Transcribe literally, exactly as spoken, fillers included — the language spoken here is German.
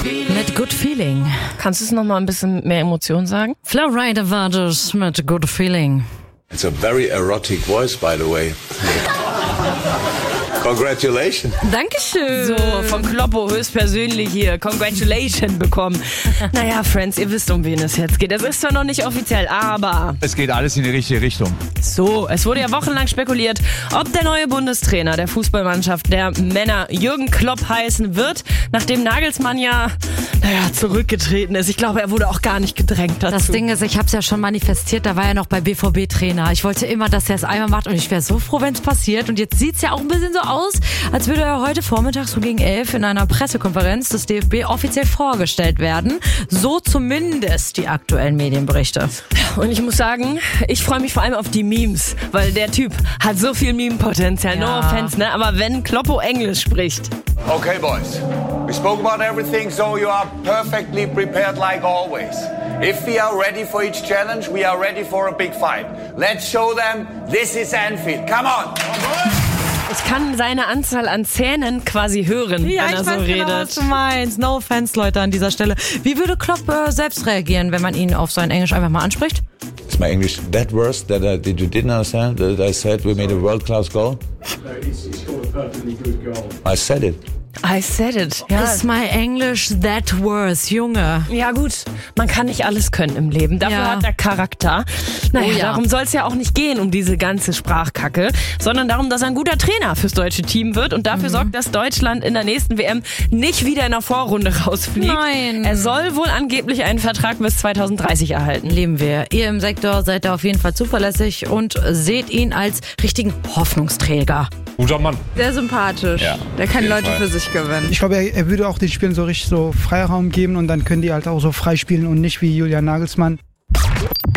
Mit Good Feeling. Kannst du es nochmal ein bisschen mehr Emotionen sagen? Flowrider war das mit Good Feeling. It's a very erotic voice, by the way. Congratulations. Dankeschön. So, von Kloppo höchstpersönlich hier Congratulations bekommen. Naja, Friends, ihr wisst, um wen es jetzt geht. Es ist zwar noch nicht offiziell, aber... Es geht alles in die richtige Richtung. So, es wurde ja wochenlang spekuliert, ob der neue Bundestrainer der Fußballmannschaft der Männer Jürgen Klopp heißen wird, nachdem Nagelsmann ja, naja, zurückgetreten ist. Ich glaube, er wurde auch gar nicht gedrängt dazu. Das Ding ist, ich habe es ja schon manifestiert, da war er noch bei B V B-Trainer. Ich wollte immer, dass er es einmal macht und ich wäre so froh, wenn es passiert. Und jetzt sieht es ja auch ein bisschen so aus, als würde er heute Vormittag so gegen elf in einer Pressekonferenz des D F B offiziell vorgestellt werden. So zumindest die aktuellen Medienberichte. Und ich muss sagen, ich freue mich vor allem auf die Memes, weil der Typ hat so viel Meme-Potenzial. Ja. No offense, ne? Aber wenn Kloppo Englisch spricht. Okay, boys. We spoke about everything, so you are perfectly prepared like always. If we are ready for each challenge, we are ready for a big fight. Let's show them this is Anfield. Come on! Ich kann seine Anzahl an Zähnen quasi hören, Ja, wenn er ich so weiß redet. genau, was du meinst. No offense, Leute, an dieser Stelle. Wie würde Klopp äh, selbst reagieren, wenn man ihn auf sein Englisch einfach mal anspricht? Is my English that worse that I, did you didn't understand that I said we made a world-class goal? I said it. I said it. Ja. Is my English that worse, Junge? Ja gut, man kann nicht alles können im Leben. Dafür Ja. hat er Charakter. Naja, Oh ja. darum soll es ja auch nicht gehen, um diese ganze Sprachkacke, sondern darum, dass er ein guter Trainer fürs deutsche Team wird und dafür Mhm. sorgt, dass Deutschland in der nächsten W M nicht wieder in der Vorrunde rausfliegt. Nein. Er soll wohl angeblich einen Vertrag bis zwanzig dreißig erhalten. Leben wir. Ihr im Sektor seid da auf jeden Fall zuverlässig und seht ihn als richtigen Hoffnungsträger. Guter Mann. Sehr sympathisch. Ja, Der auf kann jeden Leute Fall. für sich gewinnen. Ich glaube, er, er würde auch den Spielern so richtig so Freiraum geben und dann können die halt auch so frei spielen und nicht wie Julian Nagelsmann.